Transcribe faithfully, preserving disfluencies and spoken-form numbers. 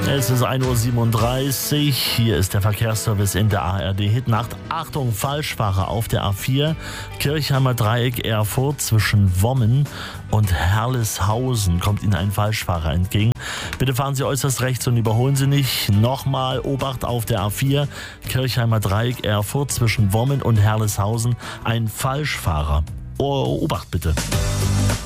Es ist ein Uhr siebenunddreißig. Hier ist der Verkehrsservice in der A R D-Hitnacht. Achtung, Falschfahrer auf der A vier. Kirchheimer Dreieck Erfurt zwischen Wommen und Herleshausen kommt Ihnen ein Falschfahrer entgegen. Bitte fahren Sie äußerst rechts und überholen Sie nicht. Nochmal Obacht auf der A vier. Kirchheimer Dreieck Erfurt zwischen Wommen und Herleshausen. Ein Falschfahrer. Oh, Obacht bitte.